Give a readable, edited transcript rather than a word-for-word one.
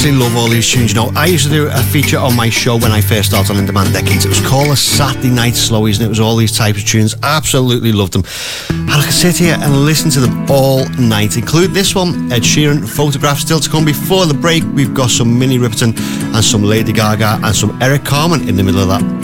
absolutely love all these tunes. You know, I used to do a feature on my show when I first started on In Demand Decades. It was called the Saturday Night Slowies, and it was all these types of tunes. Absolutely loved them. And I could sit here and listen to them all night. Include this one, Ed Sheeran, Photograph, still to come. Before the break, we've got some Minnie Riperton and some Lady Gaga and some Eric Carmen in the middle of that.